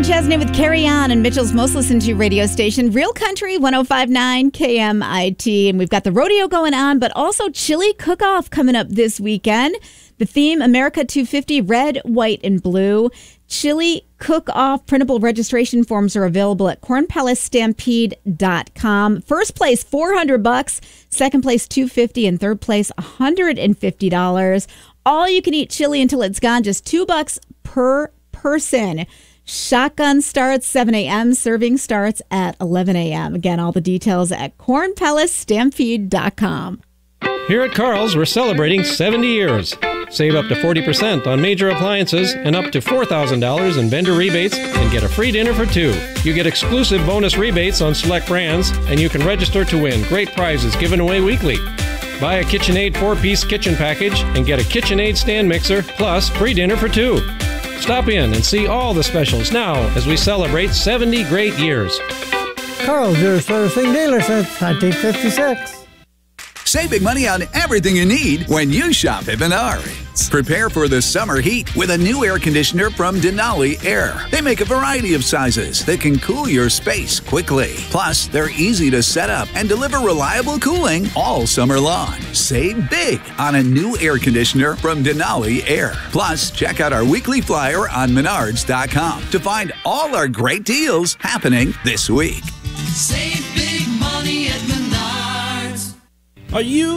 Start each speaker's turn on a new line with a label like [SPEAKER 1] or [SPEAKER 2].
[SPEAKER 1] Chesney with Carry On and Mitchell's most listened to radio station, Real Country 105.9 KMIT. And we've got the rodeo going on, but also chili cook-off coming up this weekend. The theme, America 250, red, white, and blue. Chili cook-off printable registration forms are available at cornpalacestampede.com. First place, $400. Second place, $250. And third place, $150. All you can eat chili until it's gone, just $2 per person. Shotgun starts 7 a.m. Serving starts at 11 a.m. Again, all the details at cornpalacestampede.com.
[SPEAKER 2] Here at Carl's, we're celebrating 70 years. Save up to 40% on major appliances and up to $4,000 in vendor rebates and get a free dinner for two. You get exclusive bonus rebates on select brands, and you can register to win great prizes given away weekly. Buy a KitchenAid 4-piece kitchen package and get a KitchenAid stand mixer plus free dinner for two. Stop in and see all the specials now as we celebrate 70 great years.
[SPEAKER 3] Carl's, your servicing dealer since 1956.
[SPEAKER 4] Save big money on everything you need when you shop at Menards. Prepare for the summer heat with a new air conditioner from Denali Air. They make a variety of sizes that can cool your space quickly. Plus, they're easy to set up and deliver reliable cooling all summer long. Save big on a new air conditioner from Denali Air. Plus, check out our weekly flyer on Menards.com to find all our great deals happening this week.
[SPEAKER 5] Save big money at Menards.
[SPEAKER 6] Are you